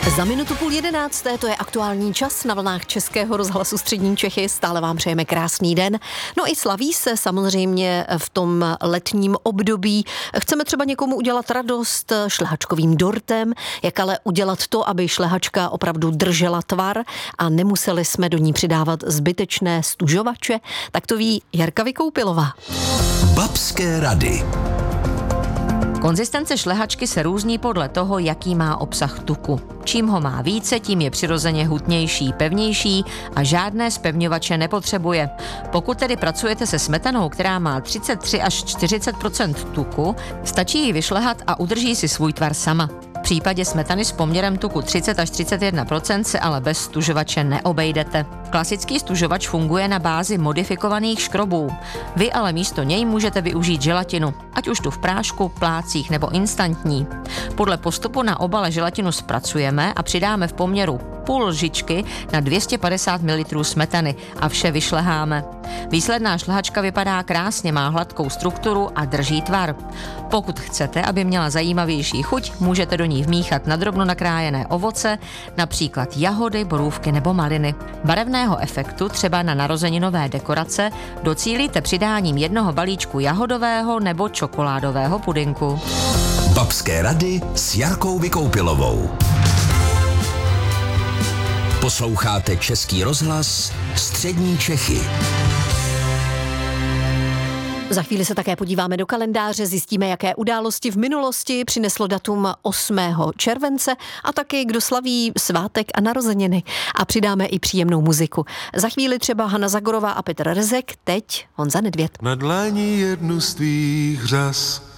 Za minutu 10:30, to je aktuální čas na vlnách Českého rozhlasu Střední Čechy. Stále vám přejeme krásný den. No i slaví se samozřejmě v tom letním období. Chceme třeba někomu udělat radost šlehačkovým dortem, jak ale udělat to, aby šlehačka opravdu držela tvar a nemuseli jsme do ní přidávat zbytečné stužovače, tak to ví Jarka Vykoupilová. Babské rady. Konzistence šlehačky se různí podle toho, jaký má obsah tuku. Čím ho má více, tím je přirozeně hutnější, pevnější a žádné zpevňovače nepotřebuje. Pokud tedy pracujete se smetanou, která má 33 až 40% tuku, stačí ji vyšlehat a udrží si svůj tvar sama. V případě smetany s poměrem tuku 30 až 31% se ale bez stužovače neobejdete. Klasický stužovač funguje na bázi modifikovaných škrobů. Vy ale místo něj můžete využít želatinu, ať už tu v prášku, plácích nebo instantní. Podle postupu na obale želatinu zpracujeme a přidáme v poměru půl lžičky na 250 ml smetany a vše vyšleháme. Výsledná šlehačka vypadá krásně, má hladkou strukturu a drží tvar. Pokud chcete, aby měla zajímavější chuť, můžete do ní vmíchat nadrobno nakrájené ovoce, například jahody, borůvky nebo maliny. Barevného efektu, třeba na narozeninové dekorace, docílíte přidáním jednoho balíčku jahodového nebo čokoládového pudinku. Babské rady s Jarkou Vykoupilovou. Posloucháte Český rozhlas Střední Čechy. Za chvíli se také podíváme do kalendáře, zjistíme, jaké události v minulosti přineslo datum 8. července a taky kdo slaví svátek a narozeniny. A přidáme i příjemnou muziku. Za chvíli třeba Hana Zagorová a Petr Rezek, teď Honza Nedvěd. Na dlani jednu z tvých řas